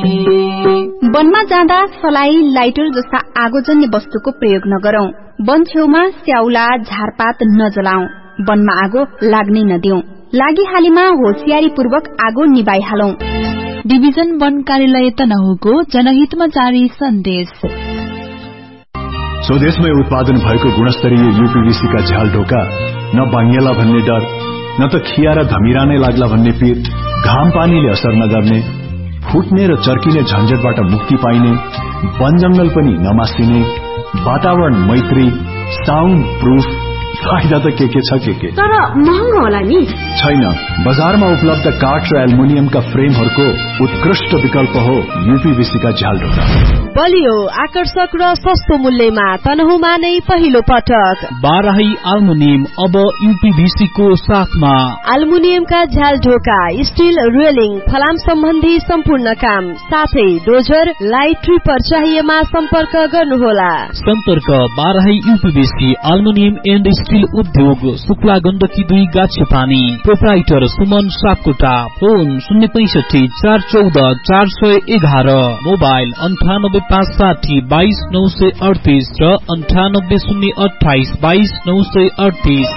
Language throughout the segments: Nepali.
वनमा जाँदा सलाई, लाइटर जस्ता आगोजन्य वस्तुको प्रयोग नगरौं। वन छेउमा स्याउला, झारपात नजलाऊ। वनमा आगो लाग्नै नदिऊ। लागिहालेमा होशियारीपूर्वक आगो निभाइहालौं। डिभिजन वन कार्यालय तनहुको जनहितमा जारी सन्देश। स्वदेशमै उत्पादन भएको गुणस्तरीय यूपीवीसी का झ्याल ढोका न बाङ्गेला भन्ने डर, न त खिया र धमिरा नै लाग्ला भन्ने पीर, घाम पानीले असर नगर्ने, फुट्ने र चर्किने झन्झटबाट मुक्ति पाइने, वन जंगल पनि नमासिने, वातावरण मैत्री, साउन्ड प्रूफ, फाइदा त के छ के तर महँगो होला नि? छैन, बजारमा उपलब्ध काठ र एल्युमिनियमका फ्रेमहरूको उत्कृष्ट विकल्प हो यूपीवीसी का झ्याल ढोका। बलियो, आकर्षक र सस्तो मूल्यमा तनहुमा नै पहिलो पटक बाराही एल्युमिनियम अब यूपीवीसी को साथमा। एल्युमिनियमका झ्याल ढोका, स्टील रेलिङ, फलाम सम्बन्धी सम्पूर्ण काम, साथै डोजर, लाइट ट्रिपर चाहिएमा सम्पर्क गर्नुहोला। सम्पर्क Barahi UPVC aluminium and steel उद्योग, Shukla Gandaki 2 गाछेपानी। Proprietor Suman Sapkota. Phone 065 414 411, mobile 9856 22938 र 98028 22938।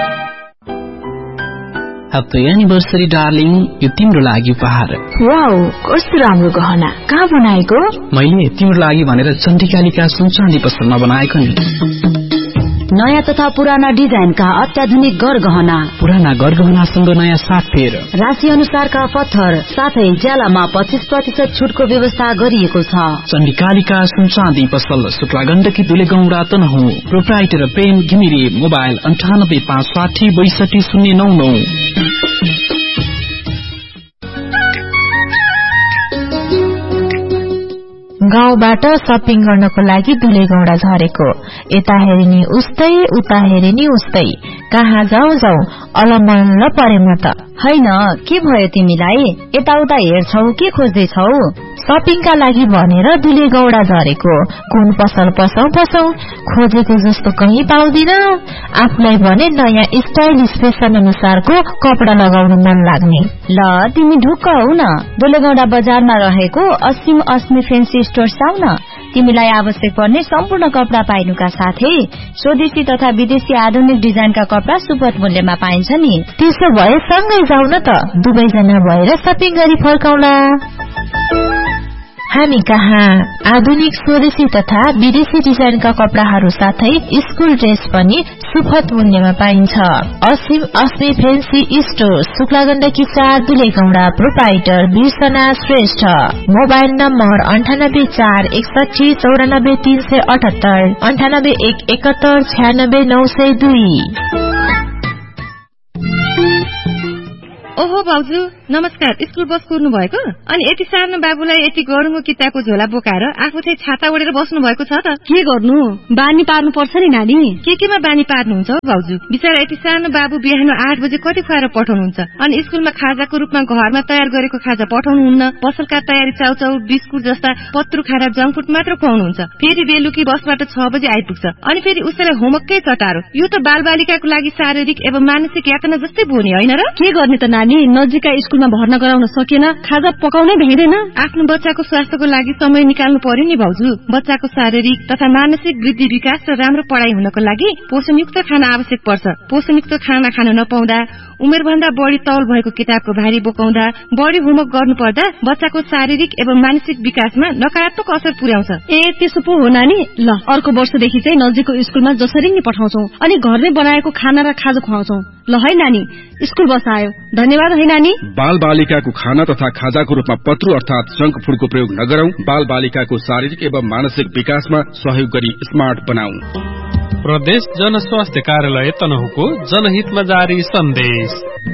ह्याप्पी एनिभर्सरी डार्लिङ, यो तिम्रो लागि उपहार। वाउ, कस्तो राम्रो गहना। कहाँ बनाएको? मैले तिम्रो लागि भनेर चण्डिकालिका सुनचाँदी पसलमा बनाएको नि। नयाँ तथा पुराना डिजाइनका अत्याधुनिक गरगहना, पुराना गरगहनासँग नयाँ साथफेर, राशि अनुसारका पत्थर, साथै ज्यालामा 25% छुटको व्यवस्था गरिएको छ। चण्डिकालिका सुनचाँदी पसल, शुक्ला गण्डकी दुलेगौंडा तनहुँ। प्रोप्राइटर प्रेम घिमिरे। मोबाइल 9856 62099। गाउँबाट शपिङ गर्नको लागि दुलेगौंडा झरेको। यता हेरिनी उस्तै, उता हेरिनी उस्तै, कहाँ जाऊ अलमल्ल परे म त। हैन, के भयो तिमीलाई? यताउता हेर्छौ के खोज्दैछौ? शपिङका लागि भनेर दुलेगौंडा झरेको। कुन पसल पसौ खोजेको जस्तो कहीँ पाउँदिन। आफूलाई भने नयाँ स्टाइलिश फेसन अनुसारको कपडा लगाउन मन लाग्ने। ल तिमी ढुक्क हौ न, दुलेगौंडा बजारमा रहेको असीम अस्मी फेन्सी स्टोर्स आउ न। तिमीलाई आवश्यक पर्ने सम्पूर्ण कपडा पाइनुका साथै स्वदेशी तथा विदेशी आधुनिक डिजाइनका कपडा सुपथ मूल्यमा पाइन्छ नि। त्यसो भए सँगै जाऊ न त, दुवैजना भएर शपिङ गरी फर्काउला। हामी कहाँ आधुनिक स्वदेशी तथा विदेशी डिजाइनका कपडाहरू साथै स्कुल ड्रेस पनि सुपथ मूल्यमा पाइन्छ। असीम अस्मी fancy store, Shukla Gandaki 4 Dulegaunda. Proprietor बिर्सना Shrestha. Mobile number 98 461 94 378, 98 171 96 902। ओहो भाउजू नमस्कार। स्कुल बस कुर्नु भएको? अनि यति सानो बाबुलाई यति गरुङको किताबको झोला बोकाएर आफू चाहिँ छाता ओढेर बस्नु भएको छ त? के गर्नु, बानी पार्नु पर्छ नि नानी। केमा बानी पार्नुहुन्छ भाउजू? बिचारा यति सानो बाबु बिहान 8 बजे कति खुवाएर पठाउनुहुन्छ? अनि स्कुलमा खाजाको रूपमा घरमा तयार गरेको खाजा पठाउनुहुन्न। पसलका तयारी चाउचाउ, बिस्कुट जस्ता पत्रु खाना जङ्क फुड मात्र खुवाउनुहुन्छ। फेरि बेलुकी बसबाट 6 बजे आइपुग्छ। अनि फेरि उसैलाई होमवर्ककै चटारो। यो त बालबालिकाको लागि शारीरिक एवं मानसिक यातना जस्तै बोनी होइन र? के गर्ने त नानी, नजिकका स्कुलमा भर्ना गराउन सकेन, खाजा पकाउनै भ्याइदैन। आफ्नो बच्चाको स्वास्थ्यको लागि समय निकाल्नु पर्यो नि भाउजू। बच्चाको शारीरिक तथा मानसिक वृद्धि विकास र राम्रो पढाइ हुनको लागि पोषणयुक्त खाना आवश्यक पर्छ। पोषणयुक्त खाना खान नपाउँदा, उमेरभन्दा बढी तौल भएको किताबको भारी बोकाउँदा, बढी होमवर्क गर्नु पर्दा बच्चाको शारीरिक एवं मानसिक विकासमा नकारात्मक असर पुर्याउँछ। त्यसो पो हो नानी। ल अर्को वर्षदेखि चाहिँ नजिकको स्कुलमा जसरी नि पठाउँछौ अनि घरमै बनाएको खाना र खाजा खुवाउँछौ। ल है नानी, स्कुल बस आयो। धन्यवाद है नानी। बाल बालिकाको खाना तथा खाजाको रूपमा पत्रु अर्थात जंक फूडको प्रयोग नगरौं। बाल बालिकाको शारीरिक एवं मानसिक विकासमा सहयोग गरी स्मार्ट बनाऊ। प्रदेश जनस्वास्थ्य कार्यालय तनहुको जनहितमा जारी सन्देश।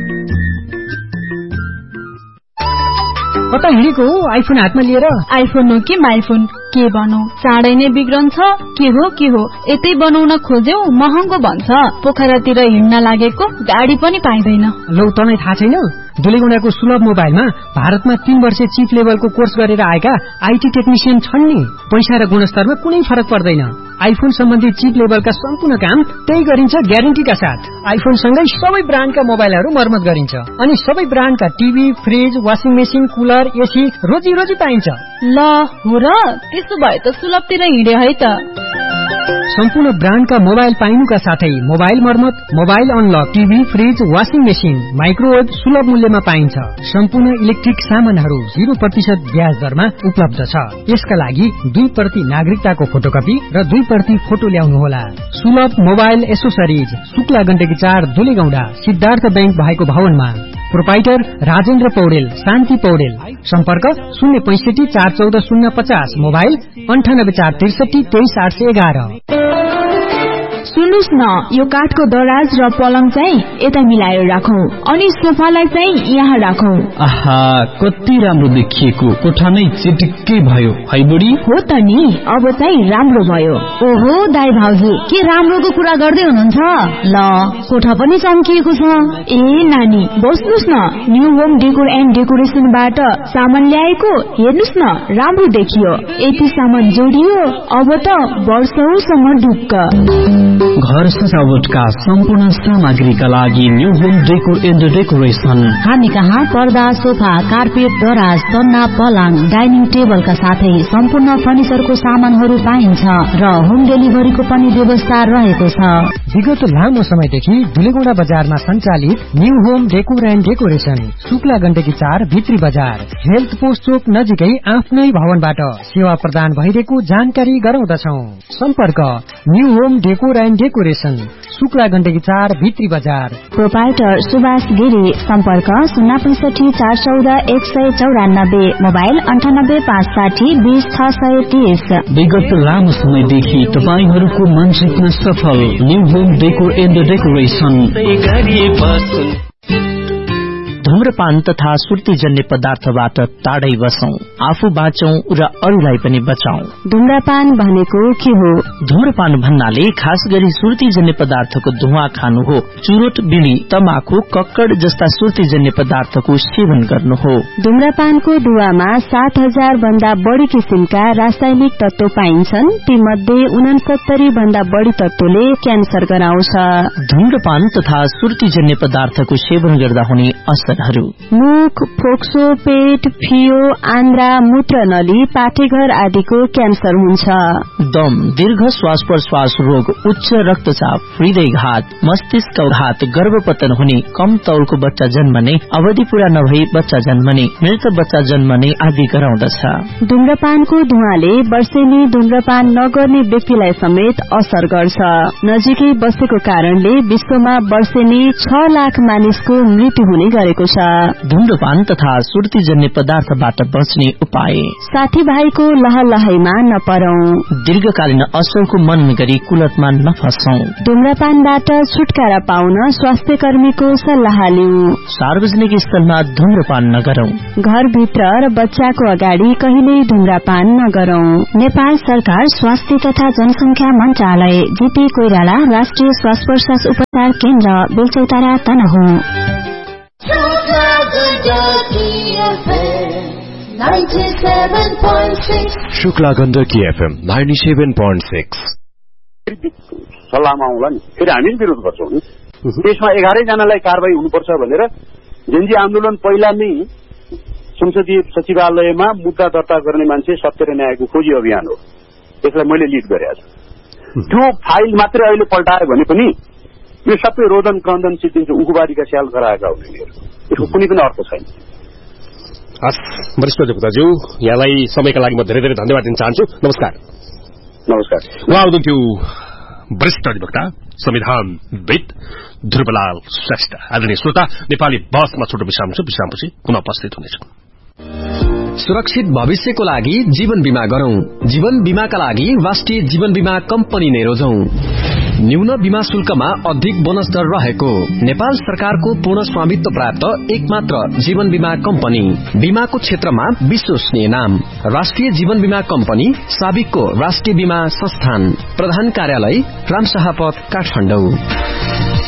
कता हिँडेको हो आइफोन हातमा लिएर? आइफोन हो कि माइफोन, के बनौ? चाँडै नै बिग्रन्छ। के हो यतै बनाउन खोज्यौ महँगो भन्छ। पोखरातिर हिँड्न लागेको गाडी पनि पाइँदैन। लौ तँलाई थाहा छैन? दुलेगौंडाको सुलभ मोबाइलमा भारतमा 3 वर्ष चिप लेभलको कोर्स गरेर आएका आईटी टेक्निशियन छन् नि। पैसा र गुणस्तरमा कुनै फरक पर्दैन। आइफोन सम्बन्धी चिप लेभलका सम्पूर्ण काम त्यही गरिन्छ ग्यारेन्टीका साथ। आइफोन सँगै सबै ब्रान्डका मोबाइलहरू मर्मत गरिन्छ अनि सबै ब्रान्डका TV, fridge, washing machine, cooler, AC रोजी पाइन्छ। ल हो र, त्यसो भए त सुलभतिर हिँडे है त। सम्पूर्ण ब्रान्डका मोबाइल पाइनुका साथै मोबाइल मर्मत, mobile unlock, TV, fridge, washing machine, microwave सुलभ मूल्यमा पाइन्छ। सम्पूर्ण इलेक्ट्रिक सामानहरू 0% ब्याज दरमा उपलब्ध छ। यसका लागि 2% नागरिकताको फोटोकपी र 2% फोटो ल्याउनुहोला। सुलभ mobile accessories, Shukla Gandaki 4 Dulegaunda, Siddhartha bank भएको भवनमा। प्रोपाइटर राजेन्द्र पौडेल, शान्ति पौडेल। सम्पर्क 065 414 050, मोबाइल 98 463 23811। सुन्नुस् न, यो काठको दराज र पलङ चाहिँ यता मिलाएर राखौं अनि सोफालाई चाहिँ यहाँ राखौं। आहा, कति राम्रो देखिएको, कोठा नै चिटिक्कै भयो है बुढी। हो त नि, अब चाहिँ राम्रो भयो। ओहो दाइ भाउजू, के राम्रोको कुरा गर्दै हुनुहुन्छ? ल, कोठा पनि चम्किएको छ। ए नानी, बस्नुस् न, न्यू होम डेकोर एन्ड डेकोरेसनबाट सामान ल्याएको, हेर्नुस् न, राम्रो देखियो। यति सामान जोडियो, अब त वर्षौसम्म ढुक्क। घर सजावटका सम्पूर्ण सामग्रीका लागि new home decor and decoration. हामी कहाँ पर्दा, सोफा, कार्पेट, दराज, सन्ना, पलङ, डाइनिङ टेबलका साथै सम्पूर्ण फर्निचरको सामानहरू पाइन्छ र होम डेलिभरीको पनि व्यवस्था रहेको छ। विगत लामो समयदेखि दुलेगौंडा बजारमा सञ्चालित new home decor and decoration, Shukla Gandaki 4 भित्री बजार, हेल्थ पोस्ट चोक नजिकै आफ्नै भवनबाट सेवा प्रदान भइरहेको जानकारी गराउँदछौ। सम्पर्क new home decor and decoration, Shukla Gandaki 4 भित्री बजार। प्रोपाइटर सुभाष गिरी। सम्पर्क 065 414 194, मोबाइल 98 560 20 630। विगत लामो समयदेखि तपाईहरूको मन जित्न सफल new home decor and decoration. धूम्रपान तथा सुर्तीजन्य पदार्थबाट टाढै बसौं, आफू बाँचौं र अरूलाई पनि बचाऊ। धूम्रपान भनेको के हो? धूम्रपान भन्नाले खास गरी सुर्तीजन्य पदार्थको धुवा खानु हो। चुरोट, बिडी, तमाखु, कक्कड जस्ता सुर्तीजन्य पदार्थको सेवन गर्नु हो। धूम्रपानको धुवामा 7000 भन्दा बढ़ी किसिमका रासायनिक तत्व पाइन्छन्। तीमध्ये 69 भन्दा बढ़ी तत्वले क्यान्सर गराउँछ। धूम्रपान तथा सुर्तीजन्य पदार्थको सेवन गर्दा हुने असर: मुख, फोक्सो, पेट, फियो, आन्द्रा, मूत्र नली, पाठेघर आदिको क्यान्सर हुन्छ। दम, दीर्घ श्वास प्रश्वास रोग, उच्च रक्तचाप, हृदयघात, मस्तिष्कघात, गर्भपतन हुने, कम तौलको बच्चा जन्मने, अवधि पूरा नभई बच्चा जन्मने, मृत बच्चा जन्मने आदि गराउँदछ। धूम्रपानको धुवाले वर्षेनी धूम्रपान नगर्ने व्यक्तिलाई समेत असर गर्छ। नजिकै बसेको कारणले विश्वमा वर्षेनी 6 लाख मानिसको मृत्यु हुने गरेको छ। धूम्रपान तथा सुर्तीजन्य पदार्थबाट बच्ने उपाय: साथीभाइको लहलहैमा नपरौं, दीर्घकालीन असरको मनन गरी कुलतमा नफसौं, धूम्रपानबाट छुटकारा पाउन स्वास्थ्य कर्मीको सल्लाह लिऊ, सार्वजनिक स्थलमा धूम्रपान नगरौं, घरभित्र र बच्चाको अगाडि कहिल्यै धूम्रपान नगरौं। नेपाल सरकार स्वास्थ्य तथा जनसंख्या मन्त्रालय, जीपी कोइराला राष्ट्रिय श्वास प्रश्वास उपचार केन्द्र, बेलचौतारा, तनहुँ। शुक्ला गण्डकी FM 97.6। सल्लाहमा आउँला नि, फेरि हामी विरोध गर्छौं नि। त्यसमा 11 जनालाई कारवाही हुनुपर्छ भनेर जेनजी आन्दोलन पहिला नै संसदीय सचिवालयमा मुद्दा दर्ता गर्ने मान्छे सत्य र न्यायको खोजी अभियान हो। त्यसलाई मैले लिड गरेको छु। त्यो फाइल मात्रै अहिले पल्टायो भने पनि यो सबै रोदन क्रन्दन सिद्धिन्छ। उखुबारीका स्याल गराएका हुन् यिनीहरू। यसको कुनै पनि अर्थ छैन। हस्, वरिष्ठ अधिवक्ताज्यू, यहाँलाई समयका लागि म धेरै धेरै धन्यवाद दिन चाहन्छु। नमस्कार। नमस्कार। उहाँ हुनुहुन्थ्यो वरिष्ठ अधिवक्ता संविधानविद ध्रुवलाल श्रेष्ठ। आदरणीय श्रोता, नेपाली बसमा छोटो विश्राम छ। विश्रामपछि पुनः उपस्थित हुनेछौं। सुरक्षित भविष्यको लागि जीवन बीमा गरौं। जीवन बीमाका लागि राष्ट्रिय जीवन बीमा कम्पनी नै रोजौं। न्यून बीमा शुल्कमा अधिक बोनस दर रहेको नेपाल सरकारको पूर्ण स्वामित्व प्राप्त एकमात्र जीवन बीमा कम्पनी। बीमाको क्षेत्रमा विश्वसनीय नाम राष्ट्रिय जीवन बीमा कम्पनी, साबिकको राष्ट्रिय बीमा संस्थान। प्रधान कार्यालय रामशाहपथ, काठमाडौँ।